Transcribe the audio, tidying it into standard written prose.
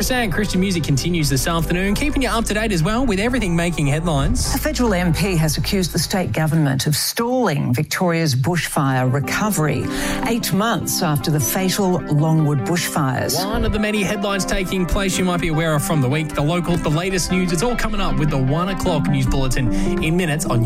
understand, Christian music continues this afternoon, keeping you up to date as well with everything making headlines. A federal MP has accused the state government of stalling Victoria's bushfire recovery 8 months after the fatal Longwood bushfires. One of the many headlines taking place you might be aware of from the week, the local, the latest news. It's all coming up with the 1 o'clock news bulletin in minutes on